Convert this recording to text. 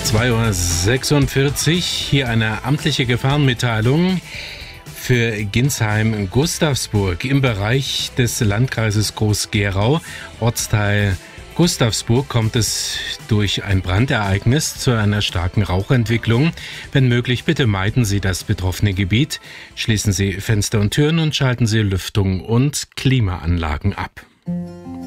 2:46 Uhr, hier eine amtliche Gefahrenmitteilung für Ginsheim-Gustavsburg im Bereich des Landkreises Groß-Gerau, Ortsteil Gustavsburg, kommt es durch ein Brandereignis zu einer starken Rauchentwicklung. Wenn möglich, bitte meiden Sie das betroffene Gebiet, schließen Sie Fenster und Türen und schalten Sie Lüftung und Klimaanlagen ab.